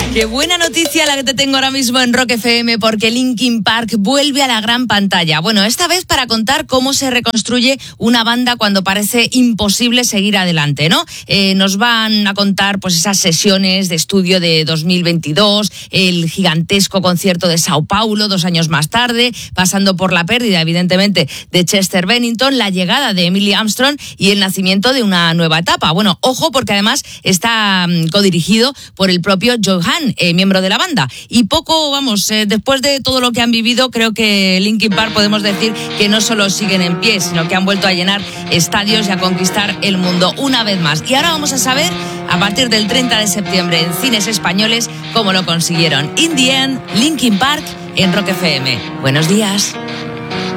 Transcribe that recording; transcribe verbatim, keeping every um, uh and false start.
Qué buena noticia la que te tengo ahora mismo en Rock F M, porque Linkin Park vuelve a la gran pantalla. Bueno, esta vez para contar cómo se reconstruye una banda cuando parece imposible seguir adelante, ¿no? Eh, nos van a contar pues esas sesiones de estudio de dos mil veintidós, el gigantesco concierto de Sao Paulo dos años más tarde, pasando por la pérdida, evidentemente, de Chester Bennington, la llegada de Emily Armstrong y el nacimiento de una nueva etapa. Bueno, ojo, porque además está um, codirigido por el propio Joe Hahn, eh, miembro de la banda. Y poco, vamos, eh, después de todo lo que han vivido, creo que Linkin Park podemos decir que no solo siguen en pie, sino que han vuelto a llenar estadios y a conquistar el mundo una vez más. Y ahora vamos a saber, a partir del treinta de septiembre en cines españoles, cómo lo consiguieron. In the End, Linkin Park en Rock F M. Buenos días.